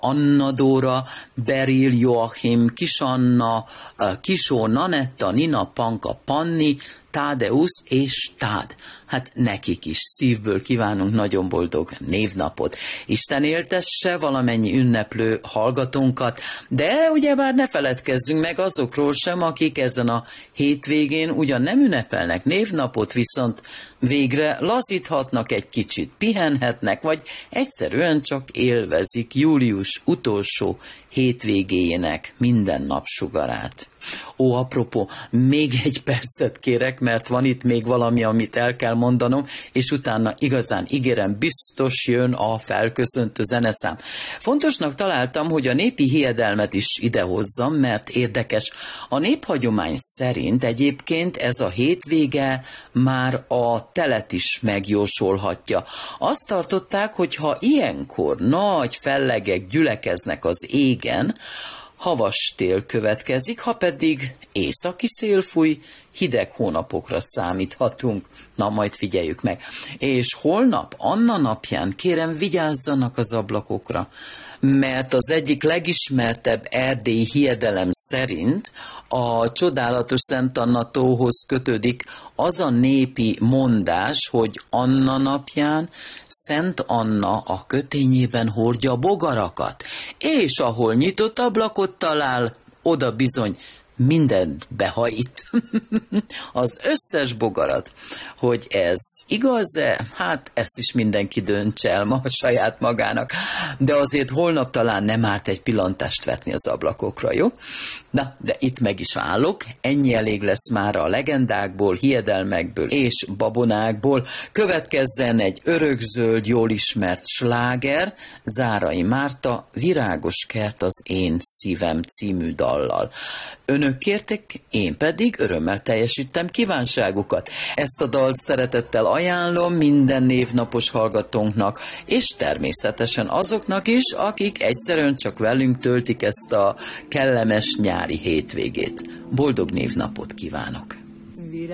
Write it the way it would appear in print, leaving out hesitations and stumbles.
Anna Dóra, Beryl, Joachim, Kis Anna, Kisó, Nanetta, Nina, Panka, Panni, Tádeusz és Tád. Hát nekik is szívből kívánunk nagyon boldog névnapot. Isten éltesse valamennyi ünneplő hallgatónkat, de ugyebár ne feledkezzünk meg azokról sem, akik ezen a hétvégén ugyan nem ünnepelnek névnapot, viszont végre lazíthatnak egy kicsit, pihenhetnek, vagy egyszerűen csak élvezik július utolsó hétvégéjének minden napsugarát. Ó, apropó, még egy percet kérek, mert van itt még valami, amit el kell mondanom, és utána igazán ígérem, biztos jön a felköszöntő zeneszám. Fontosnak találtam, hogy a népi hiedelmet is idehozzam, mert érdekes. A néphagyomány szerint egyébként ez a hétvége már a telet is megjósolhatja. Azt tartották, hogy ha ilyenkor nagy fellegek gyülekeznek az égen, havas tél következik, ha pedig északi szél fúj, hideg hónapokra számíthatunk. Na, majd figyeljük meg. És holnap, Anna napján kérem, vigyázzanak az ablakokra, mert az egyik legismertebb erdélyi hiedelem szerint a csodálatos Szent Anna tóhoz kötődik az a népi mondás, hogy Anna napján Szent Anna a kötényében hordja bogarakat, és ahol nyitott ablakot talál, oda bizony mindent behajít. Az összes bogarat. Hogy ez igaz-e? Hát ezt is mindenki döntse el ma saját magának. De azért holnap talán nem árt egy pillantást vetni az ablakokra, jó? Na, de itt meg is állok. Ennyi elég lesz már a legendákból, hiedelmekből és babonákból. Következzen egy örökzöld, jól ismert sláger, Zárai Márta, Virágos kert az én szívem című dallal. Önök kértek, én pedig örömmel teljesítem kívánságukat. Ezt a dalt szeretettel ajánlom minden névnapos hallgatónknak, és természetesen azoknak is, akik egyszerűen csak velünk töltik ezt a kellemes nyári hétvégét. Boldog névnapot kívánok!